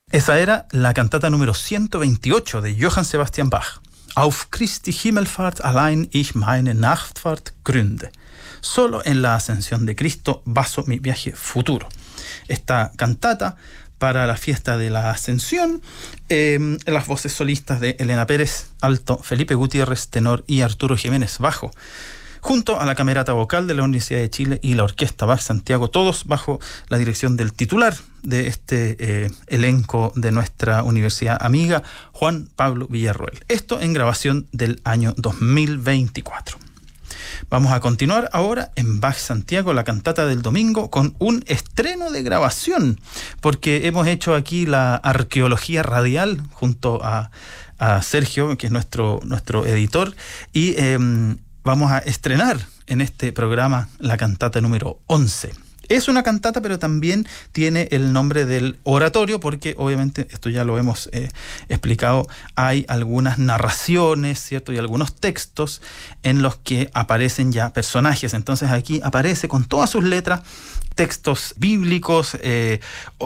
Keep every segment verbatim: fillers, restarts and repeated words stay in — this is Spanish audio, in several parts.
Esa era la cantata número ciento veintiocho de Johann Sebastian Bach. Auf Christi Himmelfahrt allein ich meine Nachtfahrt gründe. Solo en la ascensión de Cristo baso mi viaje futuro. Esta cantata para la fiesta de la Ascensión, eh, las voces solistas de Elena Pérez, alto, Felipe Gutiérrez, tenor, y Arturo Jiménez, bajo, junto a la camerata vocal de la Universidad de Chile y la Orquesta Bach Santiago, todos bajo la dirección del titular de este eh, elenco de nuestra universidad amiga, Juan Pablo Villarroel. Esto en grabación del año dos mil veinticuatro. Vamos a continuar ahora en Bach Santiago, la cantata del domingo, con un estreno de grabación, porque hemos hecho aquí la arqueología radial junto a, a Sergio, que es nuestro, nuestro editor, y eh, vamos a estrenar en este programa la cantata número once. Es una cantata, pero también tiene el nombre del oratorio, porque obviamente, esto ya lo hemos eh, explicado, hay algunas narraciones, ¿cierto? Y algunos textos en los que aparecen ya personajes. Entonces aquí aparece con todas sus letras textos bíblicos eh,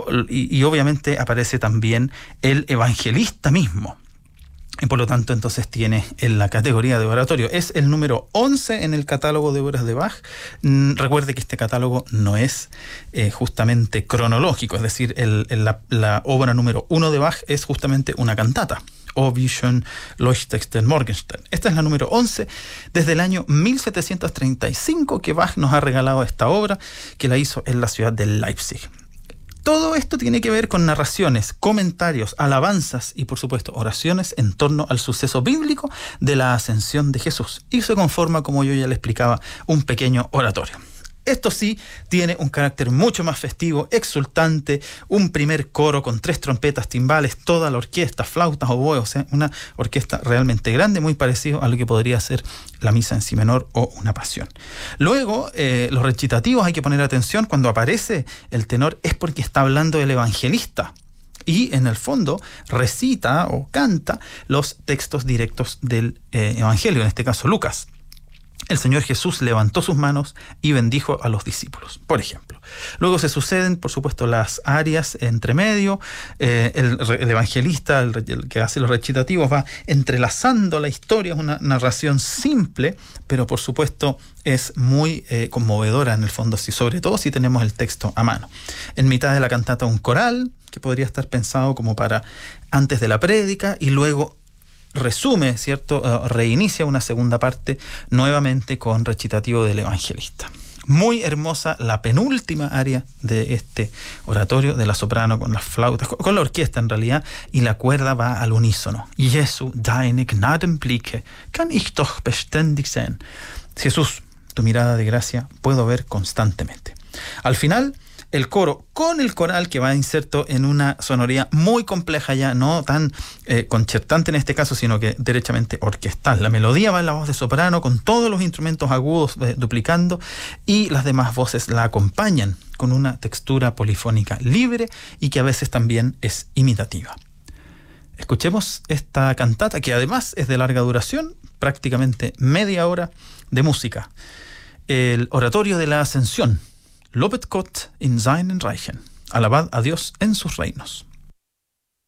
y, y obviamente aparece también el evangelista mismo. Y por lo tanto, entonces tiene en la categoría de oratorio. Es el número once en el catálogo de obras de Bach. Mm, recuerde que este catálogo no es eh, justamente cronológico, es decir, el, el, la, la obra número uno de Bach es justamente una cantata. O Vision Leuchtexten Morgenstern. Esta es la número once desde el año mil setecientos treinta y cinco que Bach nos ha regalado esta obra, que la hizo en la ciudad de Leipzig. Todo esto tiene que ver con narraciones, comentarios, alabanzas y, por supuesto, oraciones en torno al suceso bíblico de la ascensión de Jesús. Y se conforma, como yo ya le explicaba, un pequeño oratorio. Esto sí tiene un carácter mucho más festivo, exultante, un primer coro con tres trompetas, timbales, toda la orquesta, flautas, oboe, o sea, una orquesta realmente grande, muy parecido a lo que podría ser la misa en si menor o una pasión. Luego, eh, los recitativos, hay que poner atención, cuando aparece el tenor es porque está hablando el evangelista. Y en el fondo recita o canta los textos directos del eh, evangelio, en este caso Lucas. El Señor Jesús levantó sus manos y bendijo a los discípulos, por ejemplo. Luego se suceden, por supuesto, las arias entre medio. Eh, el, el evangelista, el, el que hace los recitativos, va entrelazando la historia. Es una narración simple, pero por supuesto es muy eh, conmovedora en el fondo, si, sobre todo si tenemos el texto a mano. En mitad de la cantata un coral, que podría estar pensado como para antes de la prédica, y luego resume, ¿cierto? Uh, reinicia una segunda parte nuevamente con recitativo del evangelista. Muy hermosa la penúltima aria de este oratorio de la soprano con las flautas, con, con la orquesta en realidad, y la cuerda va al unísono. Jesu, deine Gnadenblicke kann ich doch beständig sehen. Jesús, tu mirada de gracia puedo ver constantemente. Al final, el coro con el coral, que va inserto en una sonoridad muy compleja ya, no tan eh, concertante en este caso, sino que derechamente orquestal. La melodía va en la voz de soprano con todos los instrumentos agudos eh, duplicando, y las demás voces la acompañan con una textura polifónica libre y que a veces también es imitativa. Escuchemos esta cantata, que además es de larga duración, prácticamente media hora de música. El oratorio de la Ascensión. Lobet Gott in seinen Reichen. Alabad a Dios en sus reinos.